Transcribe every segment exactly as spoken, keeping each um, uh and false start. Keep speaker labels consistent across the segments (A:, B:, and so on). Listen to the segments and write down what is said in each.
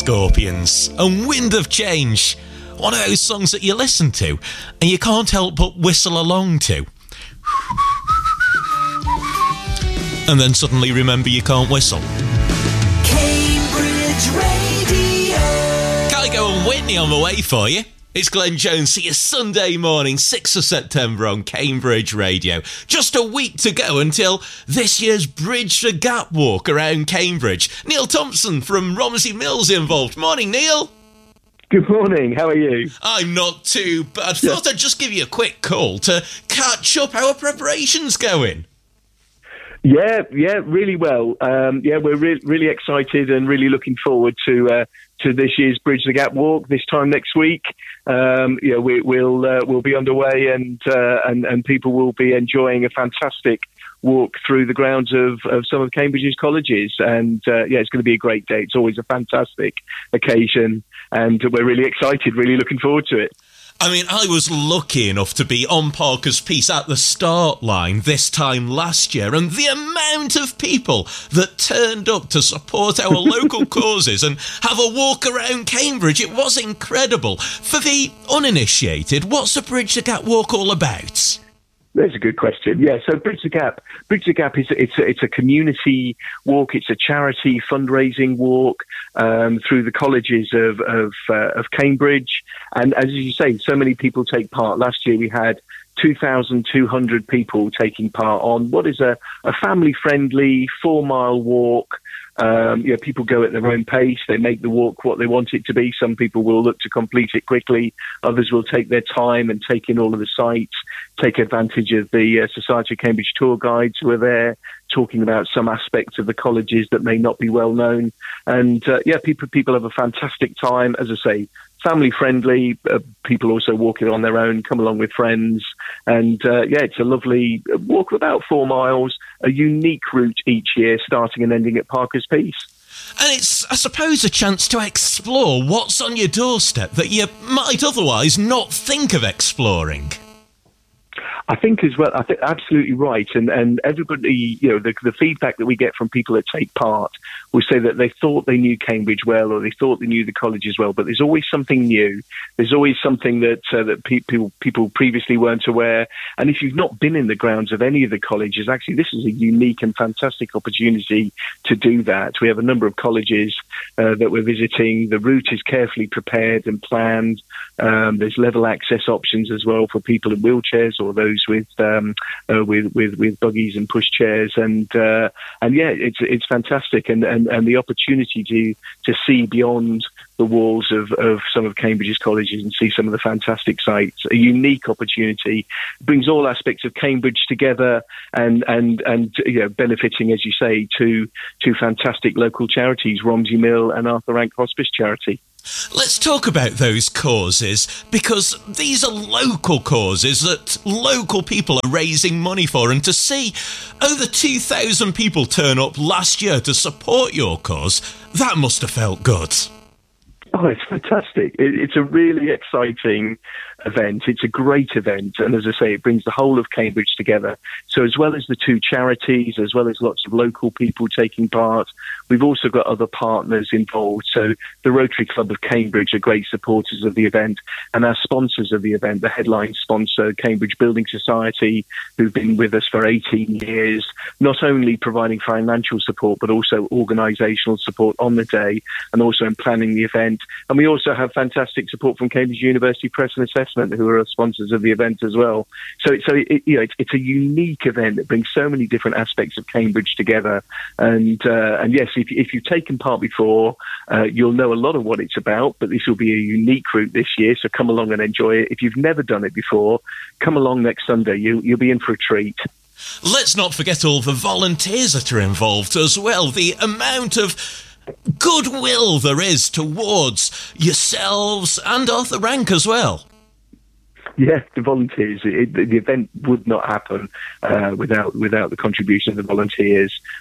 A: Scorpions and Wind of Change. One of those songs that you listen to and you can't help but whistle along to. And then suddenly remember you can't whistle.
B: Cambridge Radio.
A: Kygo and Whitney on the way for you. It's Glenn Jones. See you Sunday morning, sixth of September on Cambridge Radio. Just a week to go until this year's Bridge the Gap walk around Cambridge. Neil Thompson from Romsey Mills involved. Morning, Neil.
C: Good morning. How are you?
A: I'm not too bad. Thought I'd just give you a quick call to catch up. How are preparations going?
C: Yeah, yeah, really well. Um, yeah, we're re- really excited and really looking forward to uh, to this year's Bridge the Gap walk this time next week. Um, yeah, we, we'll uh, we'll be underway and uh, and and people will be enjoying a fantastic walk through the grounds of, of some of Cambridge's colleges. And uh, yeah, it's going to be a great day. It's always a fantastic occasion, and we're really excited. Really looking forward to it.
A: I mean, I was lucky enough to be on Parker's Piece at the start line this time last year, and the amount of people that turned up to support our local causes and have a walk around Cambridge, it was incredible. For the uninitiated, what's the Bridge the Gap walk all about?
C: That's a good question. Yeah, so Bridge the Gap, Bridge the Gap is it's a, it's a community walk. It's a charity fundraising walk um, through the colleges of of, uh, of Cambridge. And as you say, so many people take part. Last year we had two thousand two hundred people taking part on what is a, a family-friendly four-mile walk. Um, you know, people go at their own pace. They make the walk what they want it to be. Some people will look to complete it quickly. Others will take their time and take in all of the sights, take advantage of the uh, Society of Cambridge tour guides who are there, talking about some aspects of the colleges that may not be well known. And uh, yeah, people people have a fantastic time. As I say, family friendly. Uh, people also walking on their own, come along with friends, and uh, yeah, it's a lovely walk of about four miles. A unique route each year, starting and ending at Parker's Piece.
A: And it's, I suppose, a chance to explore what's on your doorstep that you might otherwise not think of exploring.
C: I think as well, I think absolutely right. And and everybody, you know, the, the feedback that we get from people that take part will say that they thought they knew Cambridge well, or they thought they knew the colleges well, but there's always something new. There's always something that uh, that people people previously weren't aware. And if you've not been in the grounds of any of the colleges, actually, this is a unique and fantastic opportunity to do that. We have a number of colleges uh, that we're visiting. The route is carefully prepared and planned. Um, there's level access options as well for people in wheelchairs or those with um, uh, with, with with buggies and pushchairs, and uh, and yeah, it's it's fantastic, and, and, and the opportunity to to see beyond the walls of, of some of Cambridge's colleges and see some of the fantastic sites. A unique opportunity, brings all aspects of Cambridge together, and and and you know, benefiting, as you say, to two fantastic local charities, Romsey Mill and Arthur Rank Hospice Charity.
A: Let's talk about those causes, because these are local causes that local people are raising money for, and to see over two thousand people turn up last year to support your cause, that must have felt good.
C: Oh, it's fantastic. It, it's a really exciting event. It's a great event. And as I say, it brings the whole of Cambridge together. So as well as the two charities, as well as lots of local people taking part, we've also got other partners involved. So the Rotary Club of Cambridge are great supporters of the event, and our sponsors of the event, the headline sponsor, Cambridge Building Society, who've been with us for eighteen years, not only providing financial support, but also organisational support on the day and also in planning the event. And we also have fantastic support from Cambridge University Press and Assessment, who are sponsors of the event as well. So, so it, you know, it's, it's a unique event that brings so many different aspects of Cambridge together. And uh, and yes, if, if you've taken part before, uh, you'll know a lot of what it's about. But this will be a unique route this year, so come along and enjoy it. If you've never done it before, come along next Sunday. You, you'll be in for a treat.
A: Let's not forget all the volunteers that are involved as well. The amount of goodwill there is towards yourselves and Arthur Rank as well.
C: Yeah, the volunteers. It, the event would not happen uh, without without the contribution of the volunteers.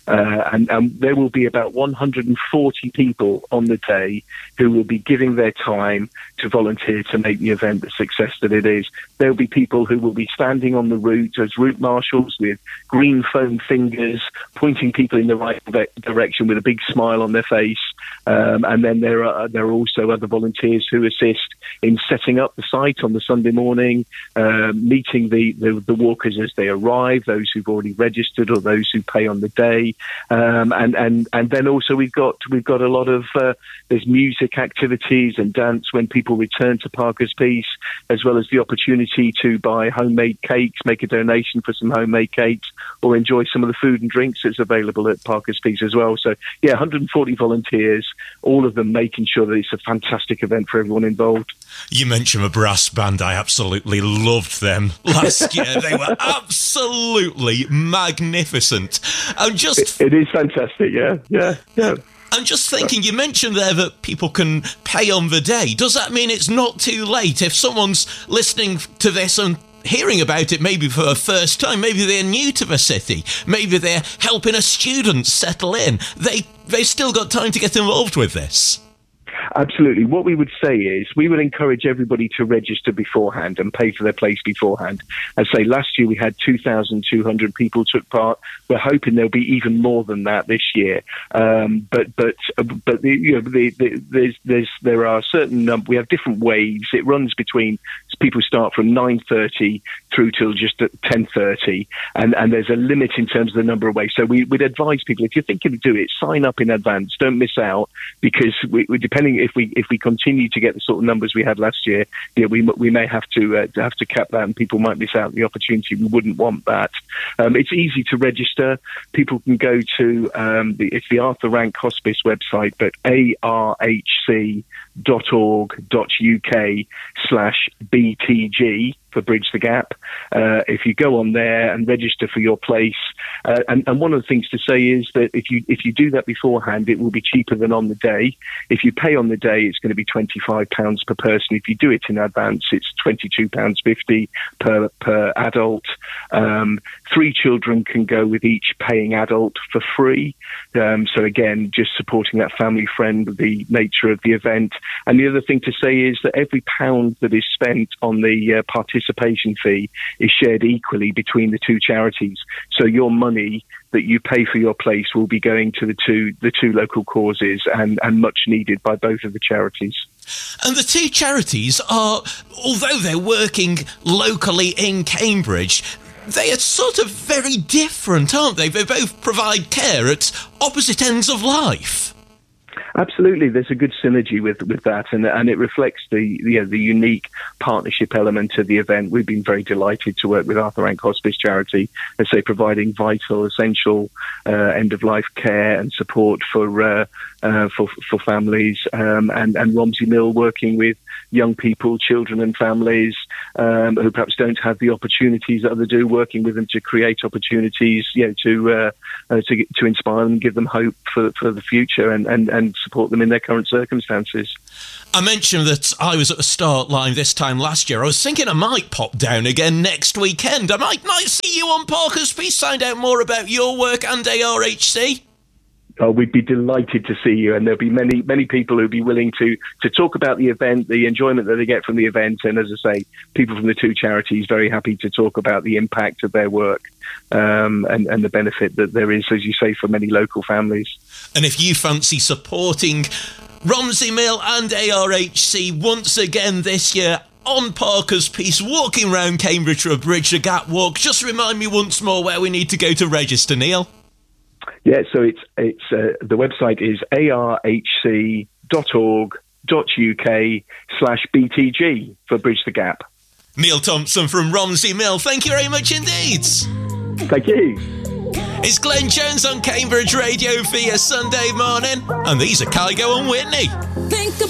C: Uh, and, and there will be about one hundred forty people on the day who will be giving their time to volunteer to make the event the success that it is. There will be people who will be standing on the route as route marshals with green foam fingers, pointing people in the right direction with a big smile on their face. Um, and then there are there are also other volunteers who assist in setting up the site on the Sunday morning, uh, meeting the, the, the walkers as they arrive, those who've already registered or those who pay on the day. Um, and, and, and then also we've got we've got a lot of uh, there's music activities and dance when people return to Parker's Piece, as well as the opportunity to buy homemade cakes, make a donation for some homemade cakes, or enjoy some of the food and drinks that's available at Parker's Piece as well. So yeah, one hundred forty volunteers, all of them making sure that it's a fantastic event for everyone involved.
A: You mentioned a brass band. I absolutely loved them last year. They were absolutely magnificent. I'm just...
C: It, it is fantastic, yeah, yeah, yeah.
A: I'm just thinking, you mentioned there that people can pay on the day. Does that mean it's not too late if someone's listening to this and hearing about it maybe for the first time, maybe they're new to the city, maybe they're helping a student settle in, they, they've still got time to get involved with this?
C: Absolutely. What we would say is we would encourage everybody to register beforehand and pay for their place beforehand. As I say, last year we had two thousand two hundred people took part. We're hoping there'll be even more than that this year. Um, but but but the, you know, the, the, there's there's there are certain um, we have different waves. It runs between people start from nine thirty through till just at ten thirty, and and there's a limit in terms of the number of waves. So we would advise people, if you're thinking of doing it, sign up in advance. Don't miss out, because we, we depending if we if we continue to get the sort of numbers we had last year, yeah, we we may have to uh, have to cap that, and people might miss out on the opportunity. We wouldn't want that. Um, it's easy to register. People can go to um, the it's the Arthur Rank Hospice website, but a r h c dot org dot u k slash b t g for Bridge the Gap. Uh, if you go on there and register for your place, uh, and, and one of the things to say is that if you if you do that beforehand, it will be cheaper than on the day. If you pay on the day, it's going to be twenty-five pounds per person. If you do it in advance, it's twenty-two pounds fifty per per adult. Um, three children can go with each paying adult for free. Um, so again, just supporting that family friend, the nature of the event. And the other thing to say is that every pound that is spent on the uh, participation fee is shared equally between the two charities. So your money that you pay for your place will be going to the two the two local causes, and, and much needed by both of the charities.
A: And the two charities are, although they're working locally in Cambridge, they are sort of very different, aren't they? They both provide care at opposite ends of life.
C: Absolutely, there's a good synergy with, with that, and and it reflects the you know, the unique partnership element of the event. We've been very delighted to work with Arthur Rank Hospice Charity, as they providing vital, essential uh, end-of-life care and support for uh, uh, for for families, um, and and Romsey Mill working with young people, children, and families um, who perhaps don't have the opportunities that others do, working with them to create opportunities, you know, to uh, uh, to to inspire them, give them hope for for the future, and and and support them in their current circumstances.
A: I mentioned that I was at the start line this time last year. I was thinking I might pop down again next weekend. I might might see you on Parker's Piece, find out more about your work and A R H C.
C: Oh, we'd be delighted to see you, and there'll be many, many people who'll be willing to, to talk about the event, the enjoyment that they get from the event, and as I say, people from the two charities very happy to talk about the impact of their work um, and, and the benefit that there is, as you say, for many local families.
A: And if you fancy supporting Romsey Mill and A R H C once again this year on Parker's Piece, walking around Cambridge for a Bridge the Gap walk, just remind me once more where we need to go to register, Neil.
C: Yeah, so it's it's uh, the website is a r h c dot org dot u k slash b t g for Bridge the Gap.
A: Neil Thompson from Romsey Mill, thank you very much indeed.
C: Thank you.
A: It's Glenn Jones on Cambridge Radio for your Sunday morning, and these are Kygo and Whitney.
B: Think